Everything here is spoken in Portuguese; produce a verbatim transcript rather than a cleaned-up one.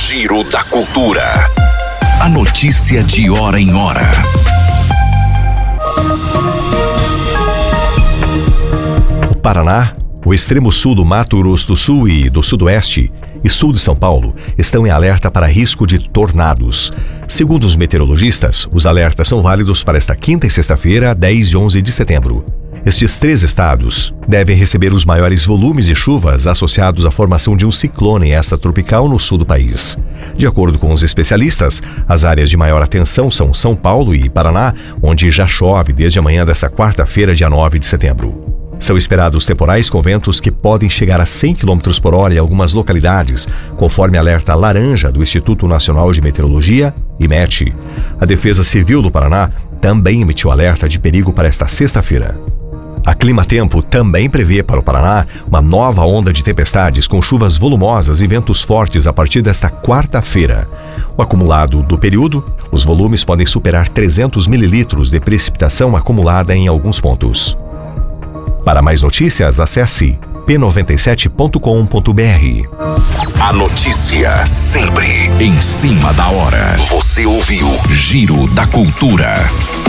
Giro da Cultura. A notícia de hora em hora. O Paraná, o extremo sul do Mato Grosso do Sul e do Sudoeste e sul de São Paulo estão em alerta para risco de tornados. Segundo os meteorologistas, os alertas são válidos para esta quinta e sexta-feira, dez e onze de setembro. Estes três estados devem receber os maiores volumes de chuvas associados à formação de um ciclone extratropical no sul do país. De acordo com os especialistas, as áreas de maior atenção são São Paulo e Paraná, onde já chove desde a manhã desta quarta-feira, dia nove de setembro. São esperados temporais com ventos que podem chegar a cem quilômetros por hora em algumas localidades, conforme alerta laranja do Instituto Nacional de Meteorologia, IMET. A Defesa Civil do Paraná também emitiu alerta de perigo para esta sexta-feira. A Climatempo também prevê para o Paraná uma nova onda de tempestades com chuvas volumosas e ventos fortes a partir desta quarta-feira. O acumulado do período, os volumes podem superar trezentos mililitros de precipitação acumulada em alguns pontos. Para mais notícias, acesse p noventa e sete ponto com ponto b r. A notícia sempre em cima da hora. Você ouviu Giro da Cultura.